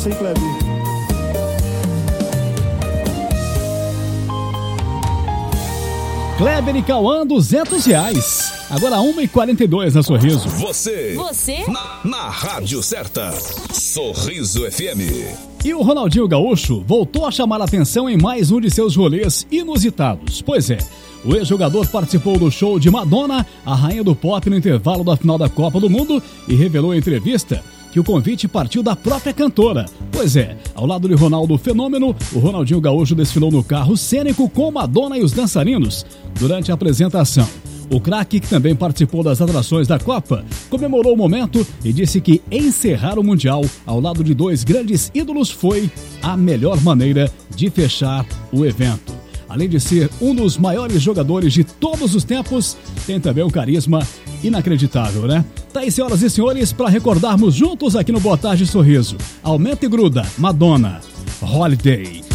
abraço aí, Kleber. Kleber e Cauã, R$200. Agora 1h42 na Sorriso. Você? Na rádio certa. Sorriso FM. E o Ronaldinho Gaúcho voltou a chamar a atenção em mais um de seus rolês inusitados. Pois é, o ex-jogador participou do show de Madonna, a rainha do pop, no intervalo da final da Copa do Mundo, e revelou em entrevista que o convite partiu da própria cantora. Pois é, ao lado de Ronaldo Fenômeno, o Ronaldinho Gaúcho desfilou no carro cênico com Madonna e os dançarinos durante a apresentação. O craque, que também participou das atrações da Copa, comemorou o momento e disse que encerrar o Mundial ao lado de dois grandes ídolos foi a melhor maneira de fechar o evento. Além de ser um dos maiores jogadores de todos os tempos, tem também um carisma inacreditável, né? Tá aí, senhoras e senhores, para recordarmos juntos aqui no Boa Tarde Sorriso. Aumenta e gruda, Madonna, Holiday.